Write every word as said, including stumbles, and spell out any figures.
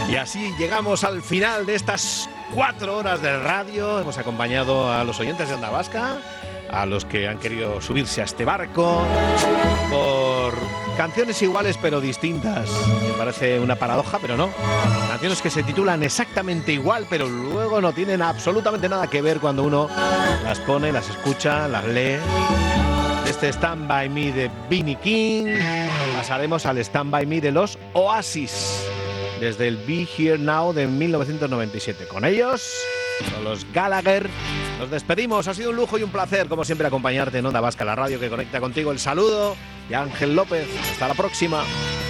Y así llegamos al final de estas cuatro horas de radio. Hemos acompañado a los oyentes de Onda Vasca, a los que han querido subirse a este barco, por canciones iguales pero distintas. Me parece una paradoja, pero no. Canciones que se titulan exactamente igual, pero luego no tienen absolutamente nada que ver cuando uno las pone, las escucha, las lee. Este Stand By Me de Vinnie King, pasaremos al Stand By Me de los Oasis, desde el Be Here Now de mil novecientos noventa y siete. Con ellos, con los Gallagher, nos despedimos. Ha sido un lujo y un placer, como siempre, acompañarte en Onda Vasca, la radio que conecta contigo. El saludo de Ángel López. Hasta la próxima.